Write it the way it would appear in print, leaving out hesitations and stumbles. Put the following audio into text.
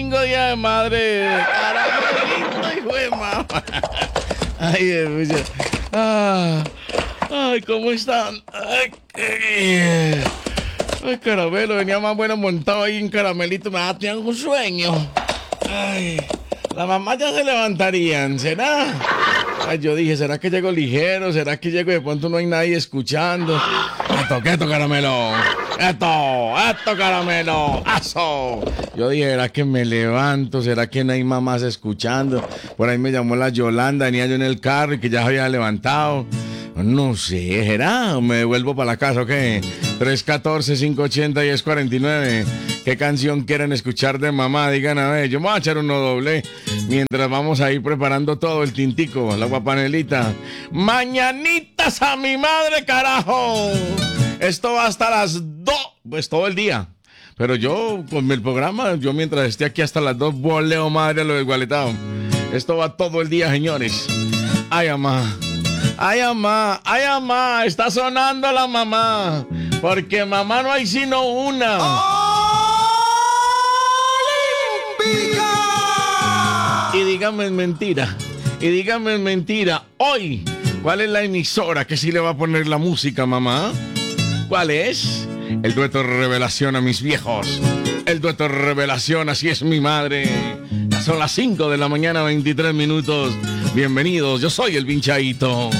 domingo, día de madre. Caramelito, hijo de mamá. Ay, ay, ¿cómo están? Ay, Caramelo, venía más bueno montado ahí en Caramelito. Me tenía un sueño. Ay, la mamá ya se levantarían, ¿será? Ay, yo dije, ¿será que llego ligero? ¿Será que llego y de pronto no hay nadie escuchando? Esto, Caramelo. Esto, Caramelo. ¡Aso! Yo dije, ¿será que me levanto? ¿Será que no hay mamás escuchando? Por ahí me llamó la Yolanda, venía yo en el carro y que ya se había levantado. No sé, ¿será? ¿O me devuelvo para la casa o qué? 314-580-1049. ¿Qué canción quieren escuchar de mamá? Digan a ver, yo me voy a echar uno doble mientras vamos a ir preparando todo el tintico, la guapanelita. Mañanitas a mi madre, carajo. Esto va hasta las 2, pues todo el día. Pero yo, con el programa, yo mientras esté aquí hasta las 2, voleo madre a lo desgualetado. Esto va todo el día, señores. Ay, mamá. Ay, mamá, está sonando la mamá. Porque mamá no hay sino una. ¡Olímpica! Y díganme mentira. Hoy, ¿cuál es la emisora que sí le va a poner la música, mamá? ¿Cuál es? El dueto revelación a mis viejos. El dueto revelación, así es mi madre. Ya son las 5 de la mañana, 23 minutos. Bienvenidos, yo soy el Vinchadito.